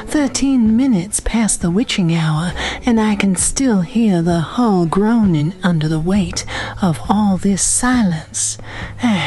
13 minutes past the witching hour, and I can still hear the hull groaning under the weight of all this silence.